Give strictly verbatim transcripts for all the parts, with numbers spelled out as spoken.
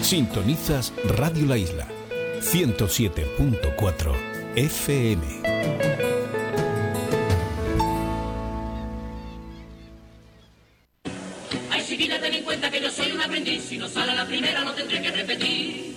Sintonizas Radio La Isla, ciento siete punto cuatro F M. Ay, chiquilla, ten en cuenta que yo soy un aprendiz. Si no sale a la primera, no tendré que repetir.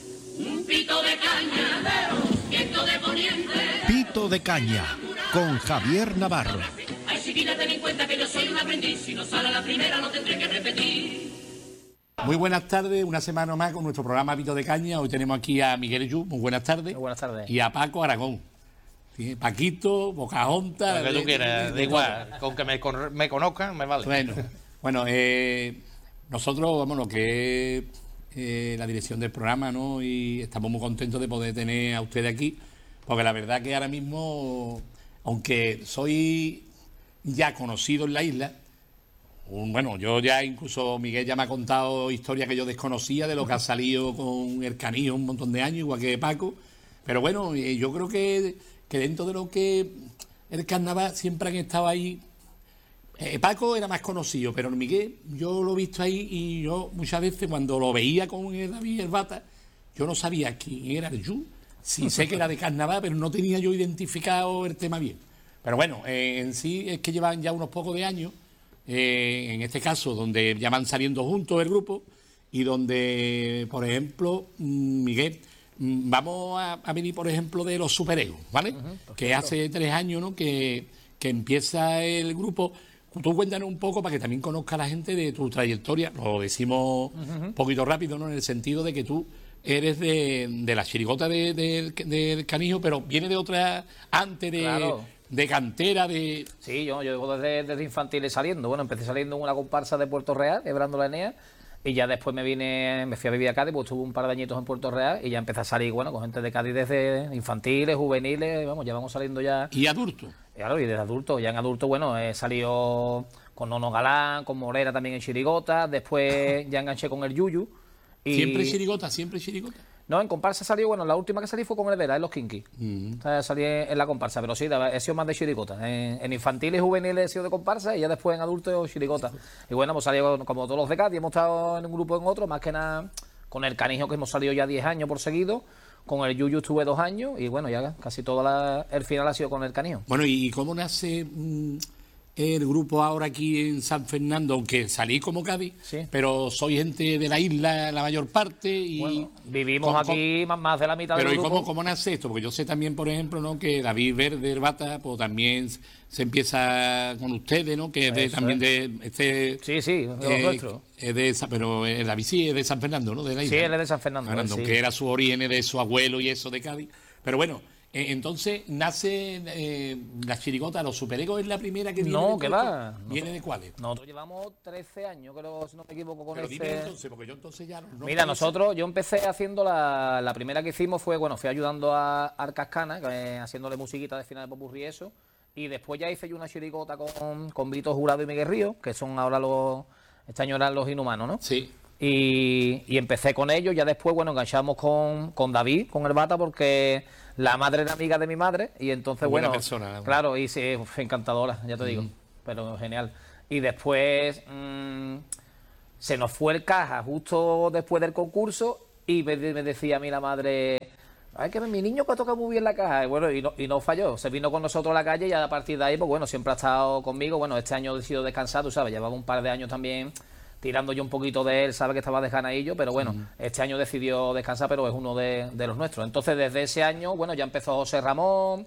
Un pito de caña, viento de poniente. Pito de caña, con Javier Navarro. Ay, chiquilla, ten en cuenta que yo soy un aprendiz. Si no sale a la primera, no tendré que repetir. Muy buenas tardes, una semana más con nuestro programa Pito de Caña. Hoy tenemos aquí a Miguel Yu, muy buenas tardes. Muy buenas tardes. Y a Paco Aragón. ¿Sí? Paquito, Pocahontas. Lo que tú quieras, da igual. Con que me, con, me conozcan, me vale. Bueno, bueno eh, nosotros, vamos, lo que es eh, la dirección del programa, ¿no? Y estamos muy contentos de poder tener a ustedes aquí, porque la verdad que ahora mismo, aunque soy ya conocido en la isla, bueno, yo ya incluso Miguel ya me ha contado historias que yo desconocía de lo que ha salido con el Canijo un montón de años, igual que Paco, pero bueno, yo creo que, que dentro de lo que el carnaval siempre han estado ahí. eh, Paco era más conocido, pero Miguel yo lo he visto ahí y yo muchas veces cuando lo veía con el David Herbata, yo no sabía quién era el Yu, sí sé que era de carnaval, pero no tenía yo identificado el tema bien. Pero bueno, eh, en sí es que llevan ya unos pocos de años. Eh, en este caso, donde ya van saliendo juntos el grupo y donde, por ejemplo, Miguel, vamos a, a venir, por ejemplo, de los superegos, ¿vale? Uh-huh, que hace tres años, ¿no? Que, que empieza el grupo. Tú cuéntanos un poco para que también conozca la gente de tu trayectoria. Lo decimos uh-huh. un poquito rápido, ¿no? En el sentido de que tú eres de, de la chirigota de, de, del Canijo, pero viene de otra antes de... Claro. De cantera, de... Sí, yo, yo llevo desde, desde infantiles saliendo. Bueno, empecé saliendo en una comparsa de Puerto Real, quebrando la Enea, y ya después me vine, me fui a vivir a Cádiz, pues tuve un par de añitos en Puerto Real, y ya empecé a salir, bueno, con gente de Cádiz desde infantiles, juveniles, vamos, ya vamos saliendo ya... ¿Y adulto? Claro, y desde adulto, ya en adulto, bueno, he salido con Nono Galán, con Morera también en chirigota, después ya enganché con el Yuyu. Y... ¿Siempre chirigota, siempre chirigota? No, en comparsa salió, bueno, la última que salí fue con el Vera, en los Kinky. Mm. O sea, salí en la comparsa, pero sí, he sido más de chirigota. En, en infantiles y juveniles he sido de comparsa y ya después en adultos chirigota. Y bueno, hemos salido como todos los de Cádiz, hemos estado en un grupo en otro, más que nada con el Canijo, que hemos salido ya diez años por seguido. Con el Yuyu estuve dos años y bueno, ya casi todo la, el final ha sido con el Canijo. Bueno, ¿y cómo nace mmm, el grupo ahora aquí en San Fernando? Aunque salí como Cádiz, sí, pero soy gente de la isla la mayor parte y... Bueno, vivimos ¿cómo, aquí cómo, más de la mitad pero del grupo. Pero ¿y cómo, cómo nace esto? Porque yo sé también, por ejemplo, ¿no? que David Verde Herbata pues también se empieza con ustedes, ¿no? Que es de, también es. de... este Sí, sí, de eh, los nuestros. Es de, pero eh, David sí es de San Fernando, ¿no? De la isla. Sí, él es de San Fernando. Fernando, sí. Que era su origen de su abuelo y eso de Cádiz. Pero bueno... Entonces, nace eh, la chirigota, los superegos es la primera que viene. No, de que va. ¿Viene de cuáles? Nosotros llevamos trece años, creo, si no me equivoco, con Pero este... dime entonces, porque yo entonces ya no... Mira, nosotros, yo empecé haciendo la, la primera que hicimos fue, bueno, fui ayudando a Arcascana, eh, haciéndole musiquita de final de popurrí y eso, y después ya hice yo una chirigota con, con Brito Jurado y Miguel Río, que son ahora los... Este año eran los Inhumanos, ¿no? Sí. Y, y empecé con ellos, ya después, bueno, enganchamos con, con David, con Herbata, porque la madre era amiga de mi madre, y entonces, Muy bueno, buena persona, claro, y sí, encantadora, ya te digo, mm. pero genial. Y después mmm, se nos fue el caja justo después del concurso, y me, me decía a mí la madre, ay, que mi niño que toca muy bien la caja, y bueno, y no, y no falló, se vino con nosotros a la calle, y a partir de ahí, pues bueno, siempre ha estado conmigo, bueno, este año he decidido descansar, tú sabes, llevaba un par de años también tirando yo un poquito de él, sabe que estaba de janaillo, pero bueno, mm. este año decidió descansar, pero es uno de, de los nuestros. Entonces, desde ese año, bueno, ya empezó José Ramón,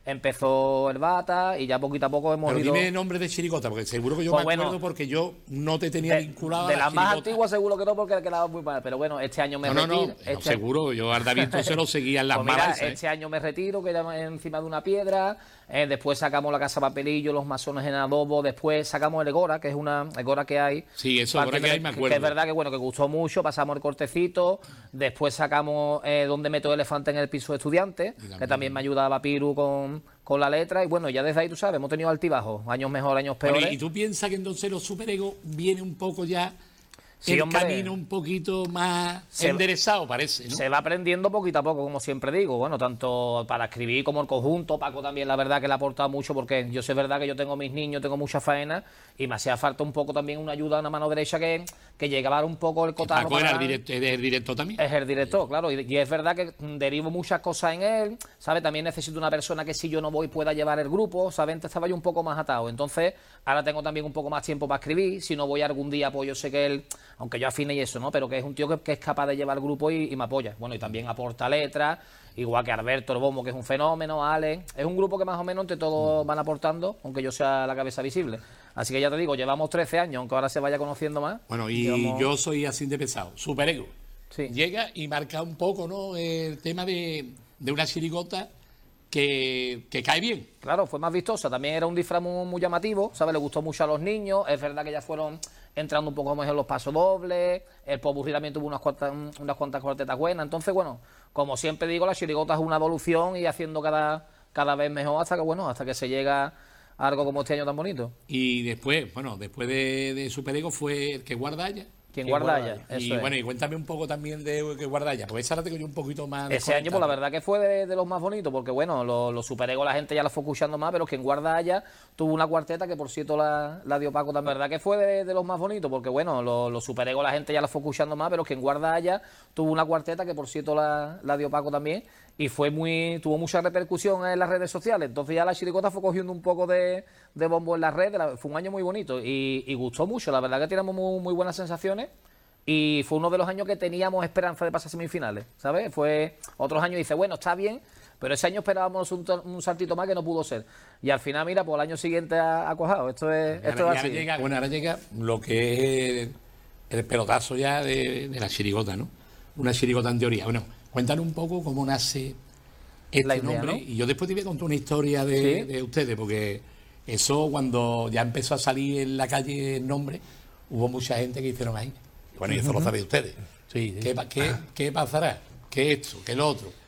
empezó Herbata y ya poquito a poco hemos pero ido... Pero dime el nombre de chirigota, porque seguro que yo pues me acuerdo bueno, porque yo no te tenía de, vinculado de a la las más chirigota. antiguas seguro que no, porque quedaba muy mal, pero bueno, este año me no, retiro... No, no, este... no, seguro, yo al David se lo seguía en las pues mira, malas. ¿eh? Este año me retiro, que ya encima de una piedra, eh, después sacamos la Casa Papelillo, los masones en adobo, después sacamos el Egora, que es una Egora que hay... Sí, eso, Egora que hay, me acuerdo. Que es verdad que bueno, que gustó mucho, pasamos el cortecito, después sacamos eh, Donde meto elefante en el piso de estudiantes, también, que también me ayudaba Piru con... con la letra, y bueno, ya desde ahí, tú sabes, hemos tenido altibajos, años mejor, años peores. Bueno, ¿y tú piensas que entonces los superegos viene un poco ya Sí, el hombre, camino un poquito más se- enderezado, parece, ¿no? se va aprendiendo poquito a poco, como siempre digo. Bueno, tanto para escribir como el conjunto. Paco también, la verdad, que le ha aportado mucho, porque yo sé, es verdad que yo tengo mis niños, tengo mucha faena, y me hacía falta un poco también una ayuda, una mano derecha que, que llegaba un poco el cotarro. Paco era el para- directo, el directo también. Es el director, claro, y, y es verdad que mm, derivo muchas cosas en él, ¿sabes? También necesito una persona que si yo no voy pueda llevar el grupo, ¿sabes? Antes estaba yo un poco más atado, entonces ahora tengo también un poco más tiempo para escribir, si no voy algún día, pues yo sé que él, aunque yo afine y eso, ¿no? Pero que es un tío que, que es capaz de llevar el grupo y, y me apoya. Bueno, y también aporta letras, igual que Alberto el Bombo, que es un fenómeno, Ale, es un grupo que más o menos entre todos van aportando, aunque yo sea la cabeza visible. Así que ya te digo, llevamos trece años, aunque ahora se vaya conociendo más. Bueno, y Llevamos- yo soy así de pesado, superego. Sí. Llega y marca un poco, ¿no? El tema de, de una chirigota que, que cae bien. Claro, fue más vistosa. También era un disfraz muy, muy llamativo, ¿sabes? Le gustó mucho a los niños. Es verdad que ya fueron entrando un poco mejor en los pasos dobles. El Popurrí también tuvo unas cuantas, unas cuantas cuartetas buenas. Entonces, bueno, como siempre digo, la chirigota es una evolución y haciendo cada, cada vez mejor hasta que, bueno, hasta que se llega a algo como este año tan bonito. Y después, bueno, después de, de superego fue el que guarda allá. Quien guarda allá, Y eso es. bueno, y cuéntame un poco también de que guarda allá, pues esa la tengo yo un poquito más. Ese año, pues la desconectada. verdad que fue de, de los más bonitos, porque bueno, los los superegos la gente ya la fue escuchando más, pero quien guarda allá tuvo una cuarteta que por cierto la, la dio Paco también. La verdad que fue de, de los más bonitos, porque bueno, los, los superegos la gente ya la fue escuchando más, pero quien guarda allá tuvo una cuarteta que por cierto la, la dio Paco también, y fue muy, tuvo mucha repercusión en las redes sociales. Entonces ya la chirigota fue cogiendo un poco de, de bombo en las redes, la- fue un año muy bonito y, y gustó mucho, la verdad que teníamos muy, muy buenas sensaciones. Y fue uno de los años que teníamos esperanza de pasar semifinales, ¿sabes? Fue otros años, dice, bueno, está bien, pero ese año esperábamos un, to- un saltito más que no pudo ser. Y al final, mira, pues el año siguiente ha, ha cuajado. Esto es, Y esto ahora, es y ahora así. llega, bueno, ahora llega lo que es el, el pelotazo ya de, de la chirigota, ¿no? Una chirigota en teoría. Bueno, cuéntanos un poco cómo nace este La idea, nombre. ¿no? Y yo después te voy a contar una historia de, Sí. de ustedes, porque eso cuando ya empezó a salir en la calle el nombre, hubo mucha gente que hicieron ahí. Bueno, y eso lo sabéis ustedes. Sí, sí. ¿Qué, pa- qué, qué pasará? ¿Qué esto? ¿Qué lo otro?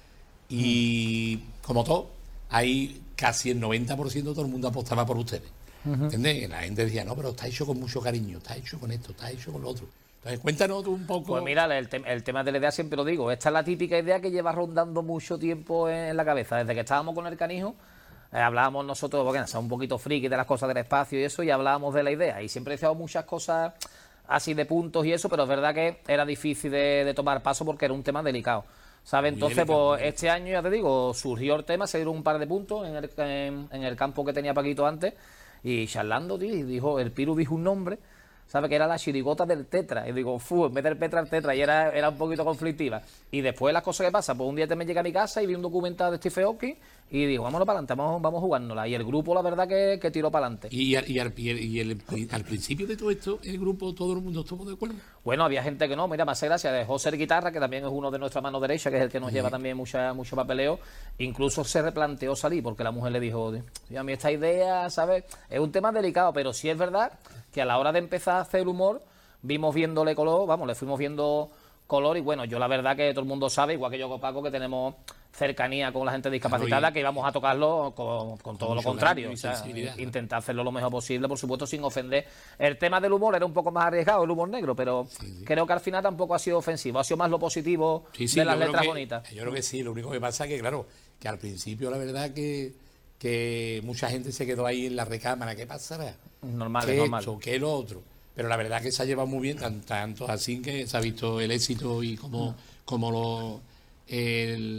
Y como todo, ahí casi el noventa por ciento de todo el mundo apostaba por ustedes. ¿Entiendes? La gente decía, no, pero está hecho con mucho cariño, está hecho con esto, está hecho con lo otro. Entonces, cuéntanos tú un poco. Pues mira, el, tem- el tema de la idea siempre lo digo. Esta es la típica idea que lleva rondando mucho tiempo en la cabeza. Desde que estábamos con el canijo, eh, hablábamos nosotros, porque somos un poquito friki de las cosas del espacio y eso, y hablábamos de la idea. Y siempre decíamos muchas cosas así de puntos y eso, pero es verdad que era difícil de, de tomar paso porque era un tema delicado. ¿Sabes? Muy Entonces, delicado, pues muy este año, ya te digo, surgió el tema, se dieron un par de puntos en el, en, en el campo que tenía Paquito antes, y charlando, tío, y dijo, el Piru dijo un nombre, ¿sabes? Que era la chirigota del Tetra. Y digo, fu, en vez del Petra al Tetra, y era, era un poquito conflictiva. Y después las cosas que pasan, pues un día te me llegué a mi casa y vi un documental de Stephen Hawking y digo, vámonos para adelante, vamos, vamos jugándola. Y el grupo, la verdad, que, que tiró para adelante. Y, al- y al, y el- y el- al principio de todo esto, el grupo, todo el mundo estuvo de acuerdo. Bueno, había gente que no, mira, me hace gracia, dejó ser guitarra, que también es uno de nuestra mano derecha, que es el que nos lleva también mucha, mucho papeleo. Incluso se replanteó salir, porque la mujer le dijo, "Tío, a mí esta idea, ¿sabes? Es un tema delicado, pero sí es verdad que a la hora de empezar a hacer humor, vimos viéndole color, vamos, le fuimos viendo color, y bueno, yo la verdad que todo el mundo sabe, igual que yo con Paco, que tenemos cercanía con la gente discapacitada, Claro, y- que íbamos a tocarlo con, con todo lo mucho contrario, cariño y o sea, sensibilidad, ¿no? intentar hacerlo lo mejor posible, por supuesto, sin ofender. El tema del humor era un poco más arriesgado, el humor negro, pero creo que al final tampoco ha sido ofensivo, ha sido más lo positivo Sí, sí, de las yo creo letras que- bonitas. Yo creo que sí, lo único que pasa es que, claro, que al principio la verdad que, que mucha gente se quedó ahí en la recámara, ¿qué pasará? Normal, ¿Qué es normal. esto? ¿Qué lo otro? Pero la verdad que se ha llevado muy bien, tan- tanto así que se ha visto el éxito y como, como lo, el,